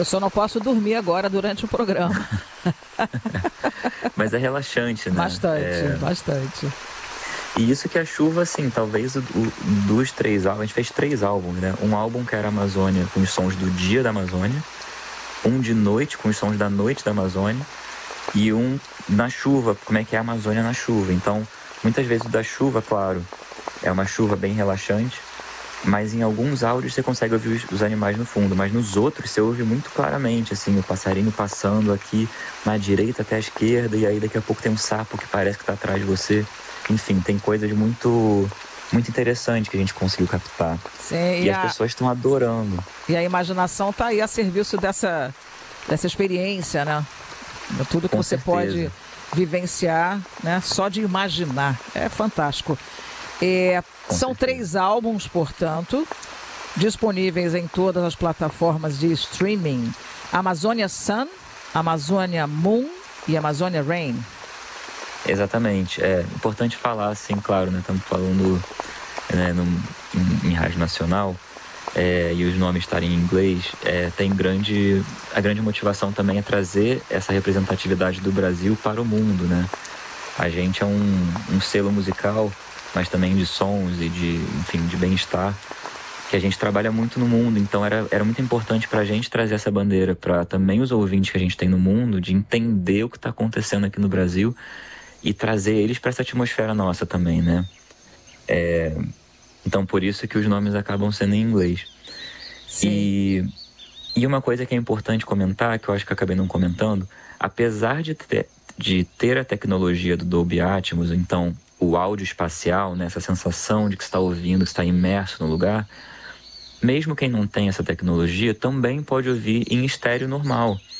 Eu só não posso dormir agora durante o programa. Mas é relaxante, né? Bastante, bastante. E isso que a chuva, assim, talvez dos 3 álbuns, a gente fez 3 álbuns, né? Um álbum que era a Amazônia com os sons do dia da Amazônia, um de noite com os sons da noite da Amazônia, e um na chuva, como é que é a Amazônia na chuva. Então, muitas vezes o da chuva, claro, é uma chuva bem relaxante, mas em alguns áudios você consegue ouvir os animais no fundo, mas nos outros você ouve muito claramente, assim, o passarinho passando aqui na direita até a esquerda, e aí daqui a pouco tem um sapo que parece que está atrás de você. Enfim, tem coisas muito interessantes que a gente conseguiu captar. Sim, e as pessoas estão adorando. E a imaginação está aí a serviço dessa experiência, né? Tudo que Com você certeza. pode vivenciar, né? Só de imaginar. É fantástico. São 3 álbuns, portanto, disponíveis em todas as plataformas de streaming. Amazônia Sun, Amazônia Moon e Amazônia Rain. Exatamente. É importante falar, assim, claro, né? Estamos falando, né, em rádio nacional, e os nomes estarem em inglês, a grande motivação também é trazer essa representatividade do Brasil para o mundo, né? A gente é um selo musical, mas também de sons e de bem-estar, que a gente trabalha muito no mundo. Então era muito importante para a gente trazer essa bandeira para também os ouvintes que a gente tem no mundo, de entender o que está acontecendo aqui no Brasil e trazer eles para essa atmosfera nossa também, né? Então, por isso que os nomes acabam sendo em inglês. Sim. E uma coisa que é importante comentar, que eu acho que eu acabei não comentando, apesar de ter a tecnologia do Dolby Atmos, então o áudio espacial, né, essa sensação de que está ouvindo, que está imerso no lugar, mesmo quem não tem essa tecnologia também pode ouvir em estéreo normal.